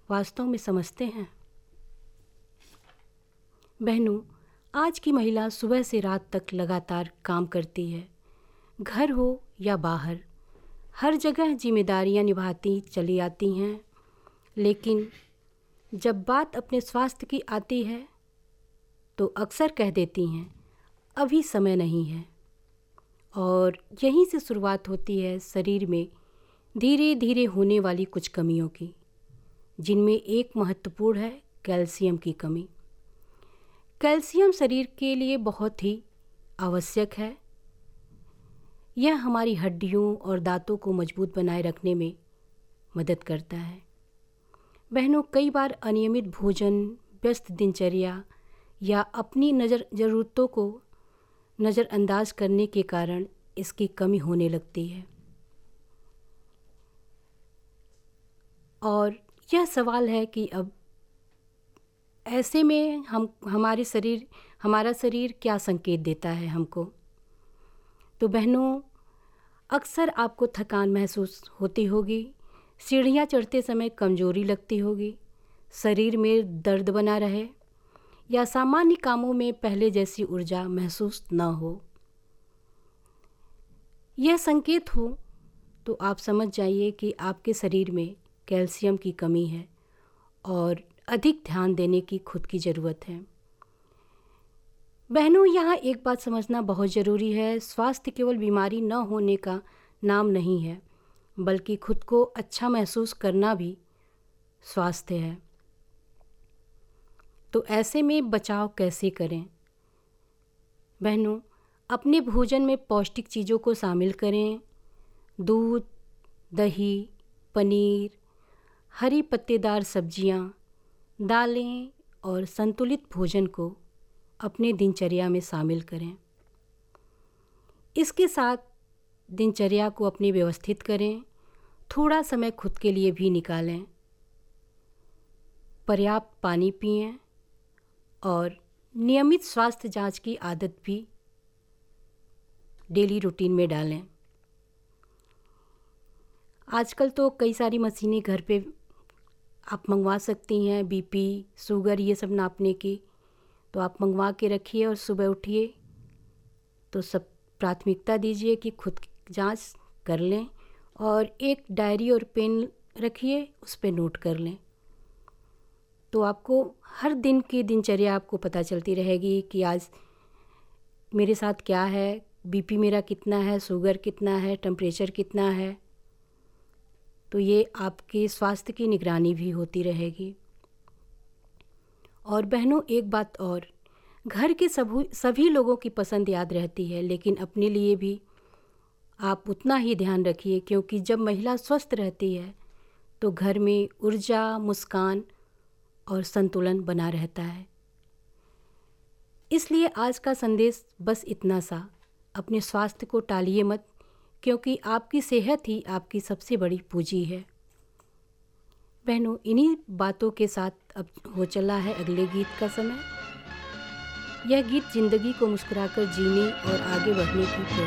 वास्तव में समझते हैं? बहनों, आज की महिला सुबह से रात तक लगातार काम करती है। घर हो या बाहर, हर जगह जिम्मेदारियां निभाती चली आती हैं। लेकिन जब बात अपने स्वास्थ्य की आती है तो अक्सर कह देती हैं, अभी समय नहीं है। और यहीं से शुरुआत होती है शरीर में धीरे धीरे होने वाली कुछ कमियों की, जिनमें एक महत्वपूर्ण है कैल्शियम की कमी। कैल्शियम शरीर के लिए बहुत ही आवश्यक है। यह हमारी हड्डियों और दांतों को मजबूत बनाए रखने में मदद करता है। बहनों, कई बार अनियमित भोजन, व्यस्त दिनचर्या या अपनी ज़रूरतों को नज़रअंदाज करने के कारण इसकी कमी होने लगती है। और यह सवाल है कि अब ऐसे में हमारा शरीर क्या संकेत देता है हमको। तो बहनों, अक्सर आपको थकान महसूस होती होगी, सीढ़ियाँ चढ़ते समय कमज़ोरी लगती होगी, शरीर में दर्द बना रहे या सामान्य कामों में पहले जैसी ऊर्जा महसूस न हो। यह संकेत हो तो आप समझ जाइए कि आपके शरीर में कैल्शियम की कमी है और अधिक ध्यान देने की खुद की ज़रूरत है। बहनों, यहाँ एक बात समझना बहुत ज़रूरी है। स्वास्थ्य केवल बीमारी न होने का नाम नहीं है, बल्कि खुद को अच्छा महसूस करना भी स्वास्थ्य है। तो ऐसे में बचाव कैसे करें? बहनों, अपने भोजन में पौष्टिक चीज़ों को शामिल करें। दूध, दही, पनीर, हरी पत्तेदार सब्जियां, दालें और संतुलित भोजन को अपने दिनचर्या में शामिल करें। इसके साथ दिनचर्या को अपनी व्यवस्थित करें। थोड़ा समय खुद के लिए भी निकालें। पर्याप्त पानी पिएं और नियमित स्वास्थ्य जांच की आदत भी डेली रूटीन में डालें। आजकल तो कई सारी मशीनें घर पे आप मंगवा सकती हैं, बीपी, शुगर ये सब नापने की। तो आप मंगवा के रखिए और सुबह उठिए तो सब प्राथमिकता दीजिए कि खुद की जांच कर लें और एक डायरी और पेन रखिए, उस पे नोट कर लें। तो आपको हर दिन की दिनचर्या आपको पता चलती रहेगी कि आज मेरे साथ क्या है, बीपी मेरा कितना है, शुगर कितना है, टेम्परेचर कितना है। तो ये आपके स्वास्थ्य की निगरानी भी होती रहेगी। और बहनों, एक बात और, घर के सभी लोगों की पसंद याद रहती है, लेकिन अपने लिए भी आप उतना ही ध्यान रखिए, क्योंकि जब महिला स्वस्थ रहती है तो घर में ऊर्जा, मुस्कान और संतुलन बना रहता है। इसलिए आज का संदेश बस इतना सा, अपने स्वास्थ्य को टालिए मत, क्योंकि आपकी सेहत ही आपकी सबसे बड़ी पूंजी है। बहनों, इन्हीं बातों के साथ अब हो चला है अगले गीत का समय। यह गीत ज़िंदगी को मुस्कुराकर जीने और आगे बढ़ने की प्रेरणा